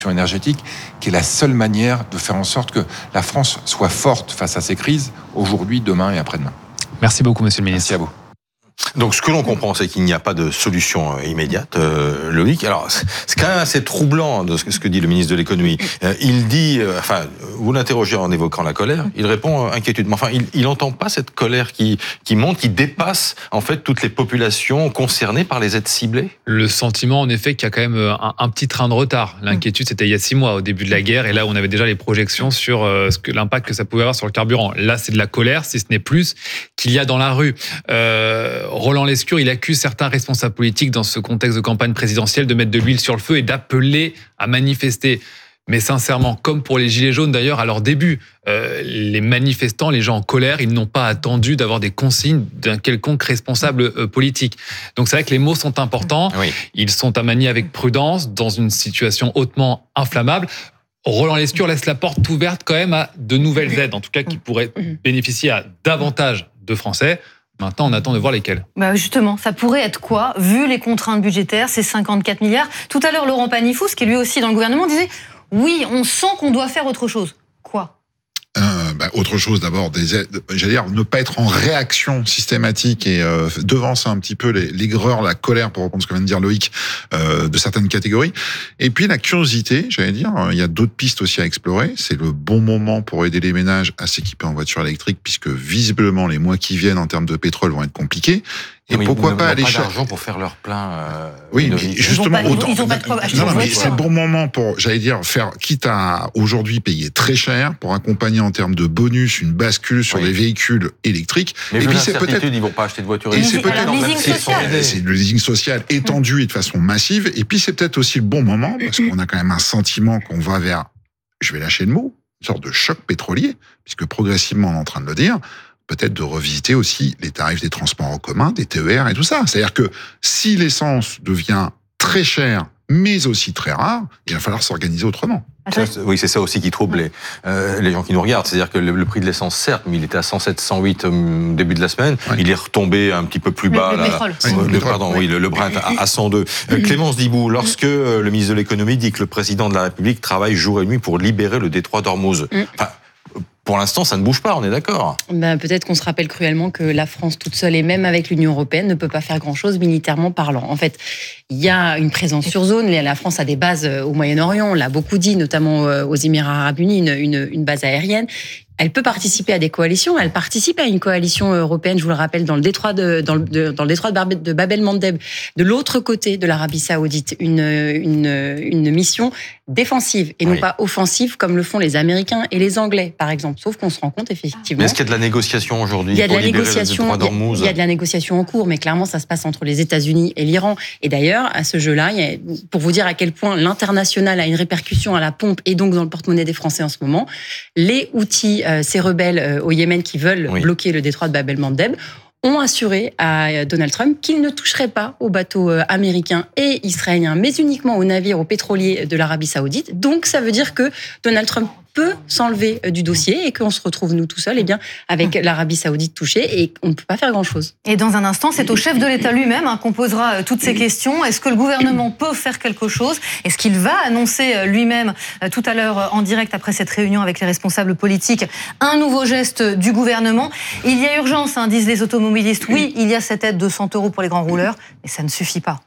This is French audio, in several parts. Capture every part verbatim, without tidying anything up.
énergétique, qui est la seule manière de faire en sorte que la France soit forte face à ces crises, aujourd'hui, demain et après-demain. Merci beaucoup, monsieur le ministre. Merci à vous. Donc, ce que l'on comprend, c'est qu'il n'y a pas de solution immédiate, euh, Loïc. Alors, c'est quand même assez troublant de ce que dit le ministre de l'économie. Euh, il dit, euh, enfin, vous l'interrogez en évoquant la colère, il répond euh, inquiétude. Mais enfin, il n'entend pas cette colère qui, qui monte, qui dépasse, en fait, toutes les populations concernées par les aides ciblées. Le sentiment, en effet, qu'il y a quand même un, un petit train de retard. L'inquiétude, c'était il y a six mois, au début de la guerre, et là, on avait déjà les projections sur euh, ce que, l'impact que ça pouvait avoir sur le carburant. Là, c'est de la colère, si ce n'est plus, qu'il y a dans la rue. Euh, Roland Lescure, il accuse certains responsables politiques dans ce contexte de campagne présidentielle de mettre de l'huile sur le feu et d'appeler à manifester. Mais sincèrement, comme pour les Gilets jaunes d'ailleurs, à leur début, euh, les manifestants, les gens en colère, ils n'ont pas attendu d'avoir des consignes d'un quelconque responsable euh, politique. Donc c'est vrai que les mots sont importants, oui. Ils sont à manier avec prudence dans une situation hautement inflammable. Roland Lescure laisse la porte ouverte quand même à de nouvelles aides, en tout cas qui pourraient bénéficier à davantage de Français. Maintenant, on attend de voir lesquels. Bah justement, ça pourrait être quoi, vu les contraintes budgétaires, ces cinquante-quatre milliards. Tout à l'heure, Laurent Panifoux, qui est lui aussi dans le gouvernement, disait « Oui, on sent qu'on doit faire autre chose ». Quoi ? Euh, bah, autre chose d'abord, des aides, j'allais dire ne pas être en réaction systématique et euh, devancer un petit peu les, l'aigreur, la colère, pour reprendre ce que vient de dire Loïc, euh, de certaines catégories. Et puis la curiosité, j'allais dire, il y a d'autres pistes aussi à explorer. C'est le bon moment pour aider les ménages à s'équiper en voiture électrique, puisque visiblement les mois qui viennent en termes de pétrole vont être compliqués. Et oui, pourquoi ils pas aller chercher chercher d'argent pour faire leur plein. Euh, oui, mais justement, ils ont pas, autant, ils ont pas de quoi acheter non, non, mais voiture. c'est le bon moment pour, j'allais dire, faire quitte à aujourd'hui payer très cher pour accompagner en termes de bonus une bascule sur oui. les véhicules électriques. Mais et puis c'est peut-être ils vont pas acheter de voiture. Et c'est peut-être leasing social. C'est le leasing social étendu et de façon massive. Et puis c'est peut-être aussi le bon moment parce qu'on a quand même un sentiment qu'on va vers, je vais lâcher le mot, une sorte de choc pétrolier, puisque progressivement on est en train de le dire. Peut-être de revisiter aussi les tarifs des transports en commun, des T E R et tout ça. C'est-à-dire que si l'essence devient très chère, mais aussi très rare, il va falloir s'organiser autrement. Ça, oui, c'est ça aussi qui trouble les, euh, les gens qui nous regardent. C'est-à-dire que le, le prix de l'essence, certes, mais il était à cent sept, cent huit au début de la semaine. Oui. Il est retombé un petit peu plus bas. Le, le là, pétrole. Oui, le, le, pardon, oui, le, le Brent à, à cent deux. Euh, Clémence Dibou, lorsque euh, le ministre de l'économie dit que le président de la République travaille jour et nuit pour libérer le détroit d'Ormuz, enfin, pour l'instant, ça ne bouge pas, on est d'accord. Ben, peut-être qu'on se rappelle cruellement que la France toute seule, et même avec l'Union européenne, ne peut pas faire grand-chose militairement parlant. En fait, il y a une présence sur zone. La France a des bases au Moyen-Orient, on l'a beaucoup dit, notamment aux Émirats arabes unis, une, une, une base aérienne. Elle peut participer à des coalitions. Elle participe à une coalition européenne, je vous le rappelle, dans le détroit de, dans le, de, dans le détroit de Bab el-Mandeb, de l'autre côté de l'Arabie Saoudite, une, une, une mission défensive et non oui. pas offensive comme le font les Américains et les Anglais, par exemple. Sauf qu'on se rend compte effectivement. Mais est-ce qu'il y a de la négociation aujourd'hui? Il y a de la négociation. Il y a de la négociation en cours, mais clairement, ça se passe entre les États-Unis et l'Iran. Et d'ailleurs, à ce jeu-là, il y a, pour vous dire à quel point l'international a une répercussion à la pompe et donc dans le porte-monnaie des Français en ce moment, les Houthis, euh, ces rebelles euh, au Yémen qui veulent oui. bloquer le détroit de Bab el-Mandeb, ont assuré à Donald Trump qu'il ne toucherait pas aux bateaux américains et israéliens, mais uniquement aux navires, aux pétroliers de l'Arabie Saoudite. Donc, ça veut dire que Donald Trump peut s'enlever du dossier et qu'on se retrouve, nous, tout seuls, eh bien, avec l'Arabie Saoudite touchée et on ne peut pas faire grand-chose. Et dans un instant, c'est au chef de l'État lui-même hein, qu'on posera toutes ces questions. Est-ce que le gouvernement peut faire quelque chose? Est-ce qu'il va annoncer lui-même, tout à l'heure, en direct, après cette réunion avec les responsables politiques, un nouveau geste du gouvernement? Il y a urgence, hein, disent les automobilistes. Oui, il y a cette aide de cent euros pour les grands rouleurs, mais ça ne suffit pas.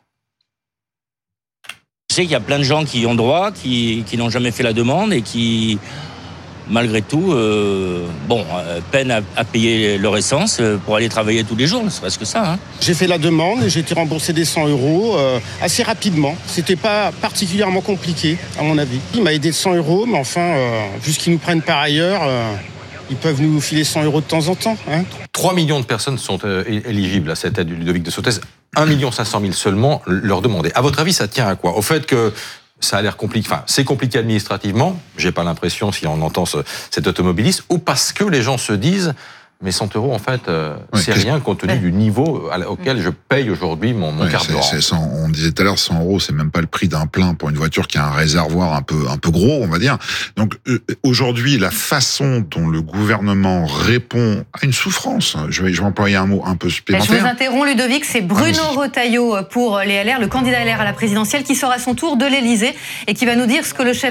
Je sais qu'il y a plein de gens qui y ont droit, qui, qui n'ont jamais fait la demande et qui, malgré tout, euh, bon, euh, peinent à, à payer leur essence pour aller travailler tous les jours, ne serait-ce que ça. Hein. J'ai fait la demande et j'ai été remboursé des cent euros euh, assez rapidement. C'était pas particulièrement compliqué, à mon avis. Il m'a aidé de cent euros, mais enfin, euh, vu ce qu'ils nous prennent par ailleurs, euh, ils peuvent nous filer cent euros de temps en temps. Hein. trois millions de personnes sont euh, éligibles à cette aide du Ludovic de Sottès. un million cinq cent mille seulement leur demander. À votre avis, ça tient à quoi? Au fait que ça a l'air compliqué, enfin, c'est compliqué administrativement, j'ai pas l'impression si on entend ce, cet automobiliste, ou parce que les gens se disent, mais cent euros, en fait, euh, ouais, c'est rien compte tenu ouais. du niveau auquel je paye aujourd'hui mon, mon ouais, carburant. C'est, c'est cent, on disait tout à l'heure, cent euros, c'est même pas le prix d'un plein pour une voiture qui a un réservoir un peu, un peu gros, on va dire. Donc, euh, aujourd'hui, la façon dont le gouvernement répond à une souffrance, je vais, je vais employer un mot un peu supplémentaire. Je vous interromps, Ludovic, c'est Bruno ah, Retailleau pour les L R, le candidat L R à la présidentielle, qui sort à son tour de l'Élysée et qui va nous dire ce que le chef